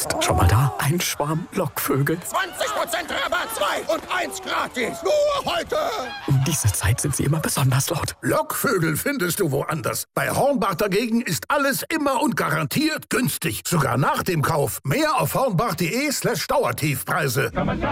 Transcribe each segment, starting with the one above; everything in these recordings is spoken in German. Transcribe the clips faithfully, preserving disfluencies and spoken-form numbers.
Psst. Schau mal da, ein Schwarm Lockvögel. zwanzig Prozent Rabatt, zwei und eins gratis. Nur heute. Um diese Zeit sind sie immer besonders laut. Lockvögel findest du woanders. Bei Hornbach dagegen ist alles immer und garantiert günstig. Sogar nach dem Kauf. Mehr auf hornbach.de slash Dauertiefpreise.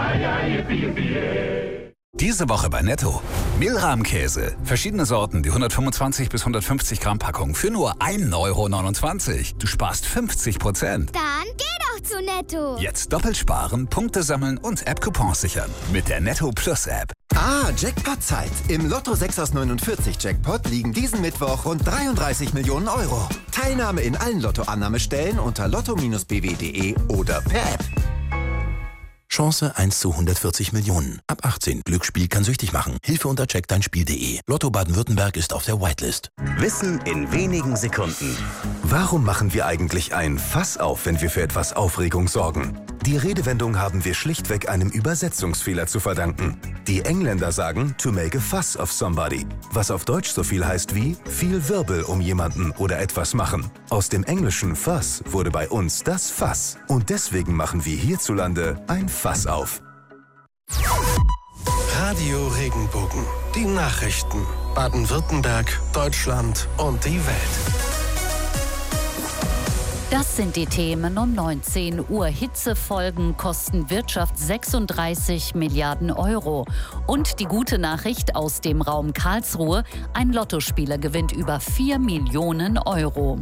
Diese Woche bei Netto. Milram-Käse. Verschiedene Sorten, die hundertfünfundzwanzig bis hundertfünfzig Gramm Packung für nur ein Euro neunundzwanzig. Du sparst fünfzig Prozent. Dann geh doch zu Netto. Jetzt doppelt sparen, Punkte sammeln und App-Coupons sichern. Mit der Netto Plus App. Ah, Jackpot-Zeit. Im Lotto sechs aus neunundvierzig Jackpot liegen diesen Mittwoch rund dreiunddreißig Millionen Euro. Teilnahme in allen Lottoannahmestellen unter lotto Bindestrich b w punkt de oder per App. Chance eins zu hundertvierzig Millionen. Ab achtzehn. Glücksspiel kann süchtig machen. Hilfe unter check dein Spiel punkt de. Lotto Baden-Württemberg ist auf der Whitelist. Wissen in wenigen Sekunden. Warum machen wir eigentlich ein Fass auf, wenn wir für etwas Aufregung sorgen? Die Redewendung haben wir schlichtweg einem Übersetzungsfehler zu verdanken. Die Engländer sagen to make a fuss of somebody, was auf Deutsch so viel heißt wie viel Wirbel um jemanden oder etwas machen. Aus dem englischen Fuss wurde bei uns das Fass. Und deswegen machen wir hierzulande ein Fass auf. Radio Regenbogen. Die Nachrichten. Baden-Württemberg, Deutschland und die Welt. Das sind die Themen um neunzehn Uhr. Hitzefolgen kosten Wirtschaft sechsunddreißig Milliarden Euro. Und die gute Nachricht aus dem Raum Karlsruhe: Ein Lottospieler gewinnt über vier Millionen Euro.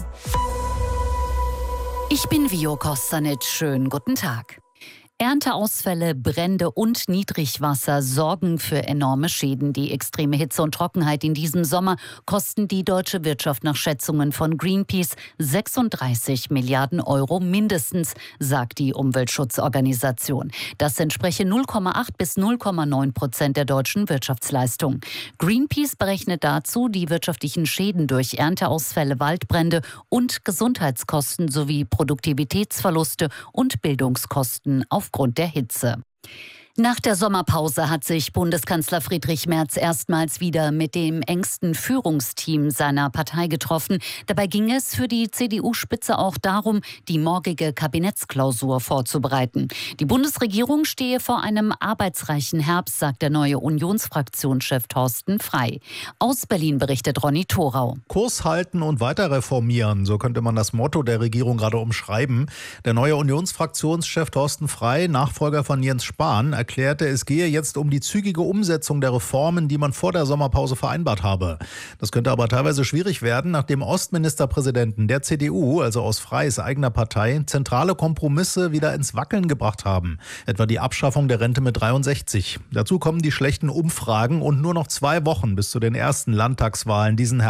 Ich bin Vio Kostanic. Schönen guten Tag. Ernteausfälle, Brände und Niedrigwasser sorgen für enorme Schäden. Die extreme Hitze und Trockenheit in diesem Sommer kosten die deutsche Wirtschaft nach Schätzungen von Greenpeace sechsunddreißig Milliarden Euro mindestens, sagt die Umweltschutzorganisation. Das entspreche null Komma acht bis null Komma neun Prozent der deutschen Wirtschaftsleistung. Greenpeace berechnet dazu die wirtschaftlichen Schäden durch Ernteausfälle, Waldbrände und Gesundheitskosten sowie Produktivitätsverluste und Bildungskosten auf Aufgrund der Hitze. Nach der Sommerpause hat sich Bundeskanzler Friedrich Merz erstmals wieder mit dem engsten Führungsteam seiner Partei getroffen. Dabei ging es für die C D U-Spitze auch darum, die morgige Kabinettsklausur vorzubereiten. Die Bundesregierung stehe vor einem arbeitsreichen Herbst, sagt der neue Unionsfraktionschef Thorsten Frey. Aus Berlin berichtet Ronny Thorau. Kurs halten und weiter reformieren, so könnte man das Motto der Regierung gerade umschreiben. Der neue Unionsfraktionschef Thorsten Frey, Nachfolger von Jens Spahn, erklärte, es gehe jetzt um die zügige Umsetzung der Reformen, die man vor der Sommerpause vereinbart habe. Das könnte aber teilweise schwierig werden, nachdem Ostministerpräsidenten der C D U, also aus Freys eigener Partei, zentrale Kompromisse wieder ins Wackeln gebracht haben. Etwa die Abschaffung der Rente mit dreiundsechzig. Dazu kommen die schlechten Umfragen und nur noch zwei Wochen bis zu den ersten Landtagswahlen diesen Herbst.